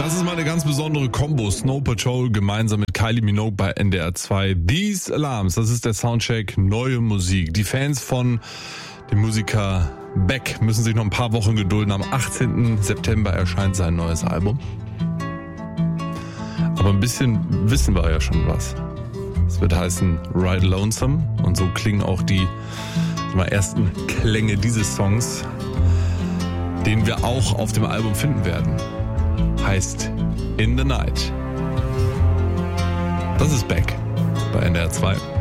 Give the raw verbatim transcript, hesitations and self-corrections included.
Das ist mal eine ganz besondere Kombo. Snow Patrol gemeinsam mit Kylie Minogue bei N D R zwei. These Alarms, das ist der Soundcheck neue Musik. Die Fans von dem Musiker Beck müssen sich noch ein paar Wochen gedulden. Am achtzehnten September erscheint sein neues Album. Aber ein bisschen wissen wir ja schon was. Es wird heißen Ride Lonesome und so klingen auch die mal, ersten Klänge dieses Songs, den wir auch auf dem Album finden werden. Heißt In the Night. Das ist Beck bei N D R zwei.